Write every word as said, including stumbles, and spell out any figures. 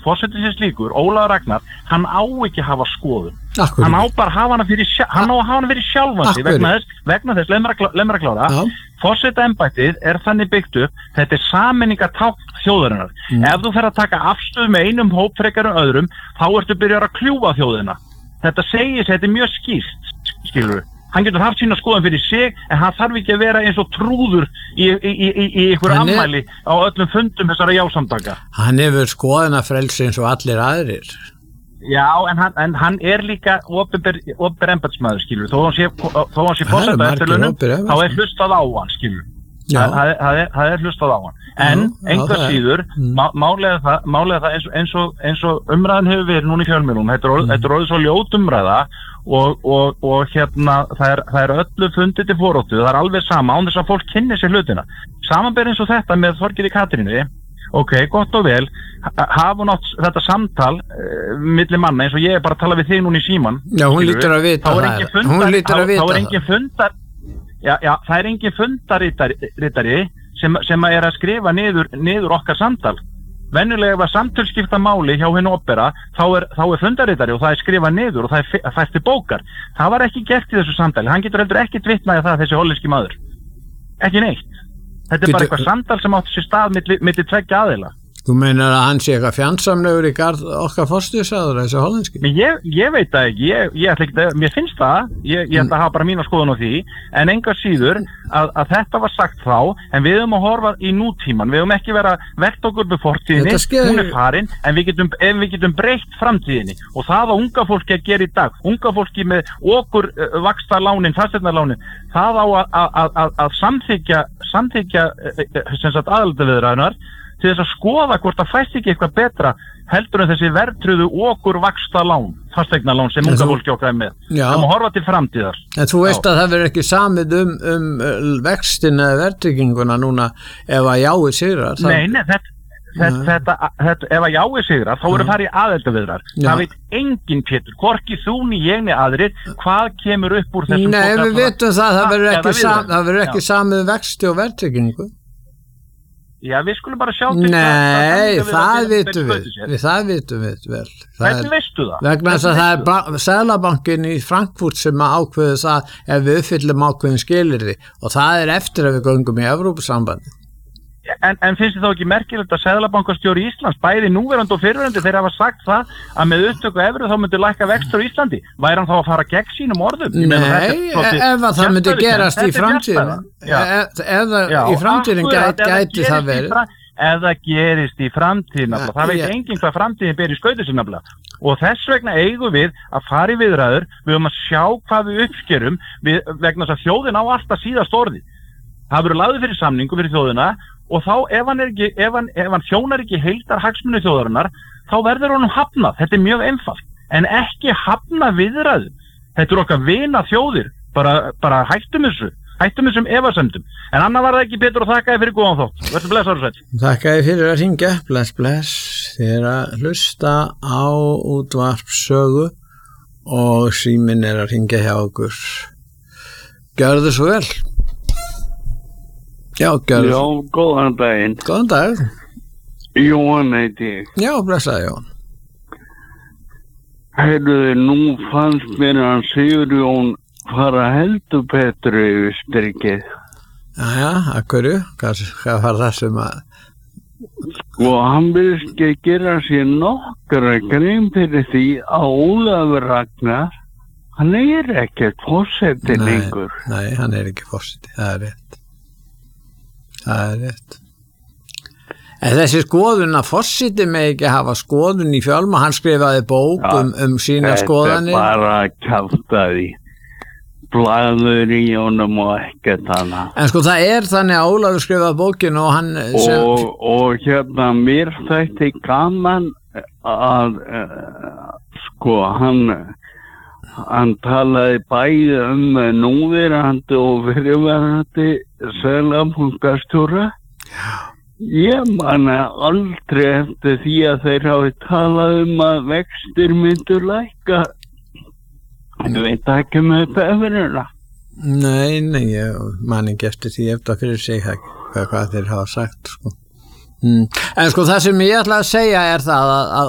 forsetinn sem slíkur, Ólafur Ragnar, hann á ekki að hafa skoðun. Akkur. Hann á bara að hafa hana fyrir, hann á að hafa hana fyrir sjálfan sig, vegna þess, vegna þess, leið mér að klára, forsetaembættið er þannig byggt upp, þetta er sameiningartákn þjóðarinnar. Mm. Ef þú fer að taka afstöðu með einum hóp frekar en öðrum, þá ertu byrjar að kljúfa þjóðina. Þetta segir sig, þetta er mjög skýrt, skilur við. Hann getur haft sína skoðan fyrir sig, en hann þarf ekki að vera eins og trúður í, í, í, í, í ykkur afmæli á öllum fundum þessara jásamtaka. Hann hefur skoðanafrelsi eins og allir aðrir. Já, en hann, en hann er líka opinber, opinber embættismaður, skilur. Þó hann sé, þó hann sé forseta eftirlaunum, þá er hlustað á hann, skilur. Það, það, það, er, það er hlustað á hann. En einhver síður, má, málega það, málega það eins, eins, og, eins og umræðan hefur verið núna í fjölmiðlum, þetta er, mm. er orðið svo ljót umræða og, og, og hérna, það er, það er öllu fundið til foróttu, það er alveg sama án þess að fólk kynni sér hlutina. Samanber eins og þetta með Þorgerði Katrínu, ok, gott og vel, hafa hún átt þetta samtal uh, milli manna eins og ég er bara að tala við þig núna í síman. Já, hún lítur að vita það. Hún lítur að vita það. Þá er engin fundar, já, já, það er engin fundarritari sem, sem er að skrifa niður, niður okkar samtal. Venjulega ef að samtölskipta máli hjá hinn opera, þá er, þá er fundarritari og það er skrifað niður og það er fært til bókar. Það var ekki gert í þessu samtali. Hann getur heldur ekki vitnað það þessi hollenski maður. Ekki neitt. Þetta er bara eitthvað samtal sem átti sér stað milli, milli tveggja aðila. Þú meinar að hann sé eitthvað fjandsamlegur í garð okkar forstöðusáður þessi hollenski? Ég, ég veit það ekki, ég, ég ætla ekki að, mér finnst það, ég, ég ætla að hafa bara mína skoðun á því, en enga síður að, að þetta var sagt þá, en við höfum að horfa í nútíman, við höfum ekki vera velt okkur með fortíðinni, skeið... hún er farin, en við getum, ef við getum breytt framtíðinni, og það að unga fólki að gera í dag, unga fólki með okkur uh, vaksta lánin, fasteignalánin, það á að, að, að, að samþykja, samþykja uh, sem sagt aðaldaviðræðunar, til þess að skoða hvort það fæst ekki eitthvað betra heldur en þessi verðtryggðu okur vaksta lán, fasteignalán sem unga fólki okkar er með. Það má horfa til framtíðar. En þú veist Já. Að það verður ekki samið um, um vextina eða verðtrygginguna núna ef að jái sigrar. Nei, nei, þetta, þetta, þetta, þetta, ef að jái sigrar, þá verður það í aðeldaviðræður. Það veit enginn Pétur, hvorki þú ni ég ni aðrir, hvað kemur upp úr þessum... Nei, við vitum það, það verður ekki, sam, það verður ekki samið vexti og verðtryggingu. Já, við skulum bara sjá til Nei, það, það vitum við, við, það vitum við vel. Hvernig veistu það? Vegna þess að það er Seðlabankinn í Frankfurt sem ákveður það ef við uppfyllum ákveðin skilyrði og það er eftir að við göngum í Evrópusambandi. En, en finnst þið þá ekki merkilegt að Seðlabankastjóri Íslands, bæði núverandi og fyrrverandi, þeir hafa sagt það að með upptöku evru þá myndi lækka vextur í Íslandi. Væri hann þá að fara gegn sínum orðum? Nei, ef að það myndi gerast í framtíðin, ef í framtíðin gæti það verið. Ef það gerist í framtíðin, það veit enginn hvað framtíðin ber í skauti sinna. Og þess vegna eigum við að fara í viðræður, við höfum að sjá hvað við uppskerum, við, vegna þess að þjóðin á alltaf síðast orði. Það verður lagður fyrir samningu fyrir þjóðina og þá ef hann, ekki, ef hann, ef hann þjónar ekki heildar hagsmuni þjóðarinnar, þá verður honum hafnað. Þetta er mjög einfalt. En ekki hafna viðræðu. Þetta er okkar vina þjóðir. Bara, bara hættum þessu. Hættum þessum efasemdum. En annað var það ekki betur og þakka þér fyrir góðan þátt. Verður blessaður sæll. Þakka þér fyrir að hringja. Bless, bless. Þið er að hlusta á útvarpssögu og síminn er að hringja hjá okkur. Gjörðu svo vel. Já, gjörðu. Já, góðan daginn. Góðan dag. Jón heiti ég. Já, blessaði Jón. Heyrðu, nú fannst mér að hann Sigurjón fara heldur betur yfir strikið. Jæja, að hverju? Hvað, hvað var það sem að... Sko, hann vil ekki gera sér nokkra grein fyrir því að Ólafur Ragnar, hann er ekkert forseti lengur. Nei, hann er ekki forseti, það er rétt. Það er rétt. En þessi skoðun að forseti með ekki hafa skoðun í fjölma, hann skrifaði bók ja, um, um sína skoðanir. Þetta er bara að kjafta því. Blaður í honum og ekkert hana. En sko það er þannig að Ólafur skrifaði bókinu og hann... Sem... Og, og hérna mér þætti gaman að uh, sko hann, hann talaði bæði um núverandi og fyrirverandi seðlabankastjóra. Ég man aldrei eftir því að þeir hafi talað um að vextir myndu lækka. Ég veit ekki með evruna. Nei, nei, ég man ekki eftir því eftir að fyrir sig hvað, hvað þeir hafa sagt, sko. Mm. En sko það sem ég ætla að segja er það að, að